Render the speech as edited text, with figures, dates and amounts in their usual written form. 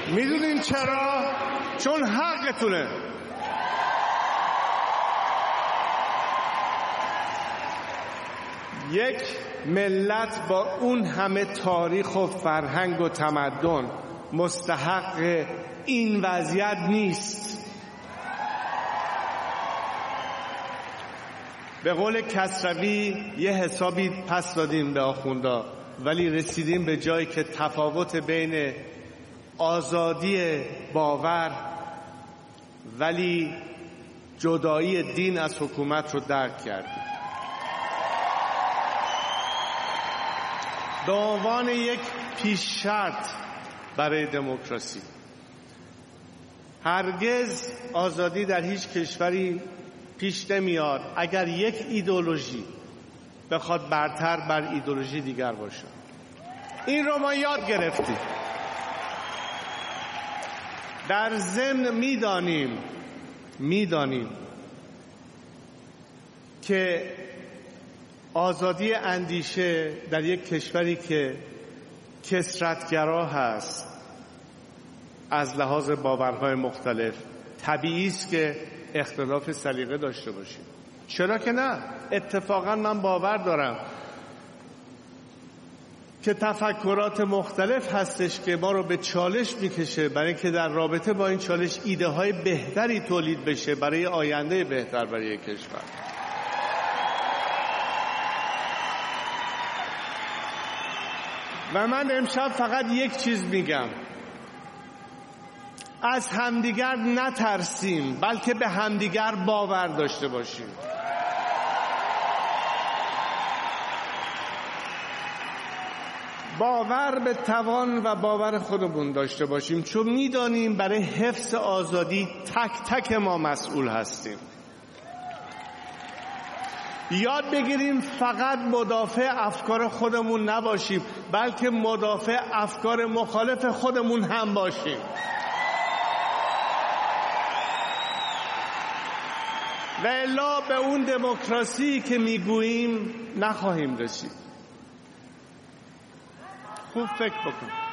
میدونین چرا؟ چون حقتونه. یک ملت با اون همه تاریخ و فرهنگ و تمدن مستحق این وضعیت نیست. به قول کسروی یه حسابی پس دادیم به آخوندا، ولی رسیدیم به جایی که تفاوت بین آزادی باور ولی جدایی دین از حکومت رو درک کردیم. به عنوان یک پیش شرط برای دموکراسی، هرگز آزادی در هیچ کشوری پیش نمیاد اگر یک ایدئولوژی بخواد برتر بر ایدئولوژی دیگر باشه. این رو ما یاد گرفتیم. در ضمن میدانیم که آزادی اندیشه در یک کشوری که کثرت‌گرا هست از لحاظ باورهای مختلف، طبیعی است که اختلاف سلیقه داشته باشیم. چرا که نه؟ اتفاقا من باور دارم که تفکرات مختلف هستش که ما رو به چالش میکشه، برای اینکه در رابطه با این چالش ایده های بهتری تولید بشه برای آینده بهتر برای کشور. و من امشب فقط یک چیز میگم: از همدیگر نترسیم، بلکه به همدیگر باور داشته باشیم. باور به توان و باور خودمون داشته باشیم، چون میدانیم برای حفظ آزادی تک تک ما مسئول هستیم. یاد بگیریم فقط مدافع افکار خودمون نباشیم، بلکه مدافع افکار مخالف خودمون هم باشیم. و الا به اون دموکراسی که میگوییم نخواهیم رسید. خوب فکر بکن.